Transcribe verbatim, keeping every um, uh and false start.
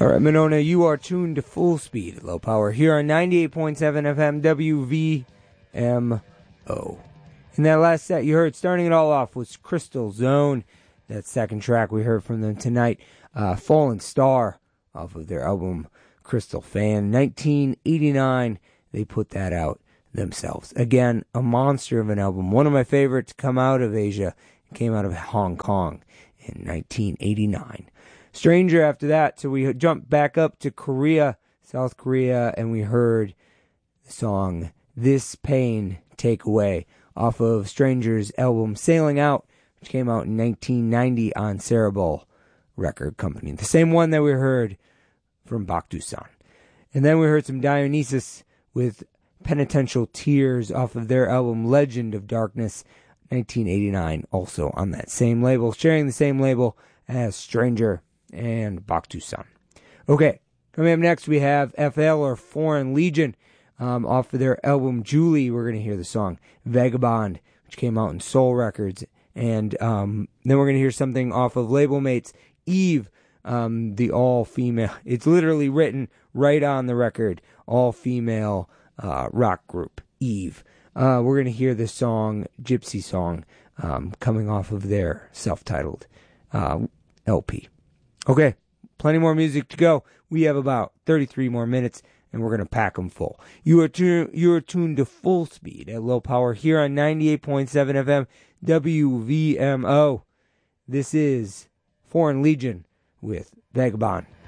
All right, Monona, you are tuned to Full Speed at Low Power here on ninety-eight point seven F M W V M O. In that last set you heard, starting it all off, was Crystal Zone. That second track we heard from them tonight, uh, Falling Star, off of their album Crystal Fan. nineteen eighty-nine, they put that out themselves. Again, a monster of an album. One of my favorites to come out of Asia. It came out of Hong Kong in nineteen eighty-nine. Stranger after that, so we jumped back up to Korea, South Korea, and we heard the song This Pain Take Away off of Stranger's album Sailing Out, which came out in nineteen ninety on Cerebral Record Company. The same one that we heard from Bak Doosan. And then we heard some Dionysus with Penitential Tears off of their album Legend of Darkness, nineteen eighty-nine, also on that same label, sharing the same label as Stranger and Bak Doosan. Okay, coming up next we have F L, or Foreign Legion, um, off of their album Julie. We're going to hear the song Vagabond, which came out in Soul Records. And um, then we're going to hear something off of label mates Eve, um, the all-female, it's literally written right on the record, all-female uh, rock group, Eve. Uh, we're going to hear this song, Gypsy Song, um, coming off of their self-titled uh, L P. Okay, plenty more music to go. We have about thirty-three more minutes, and we're going to pack them full. You are, tu- you are tuned to Full Speed at Low Power here on ninety-eight point seven F M W V M O. This is Foreign Legion with Vagabond.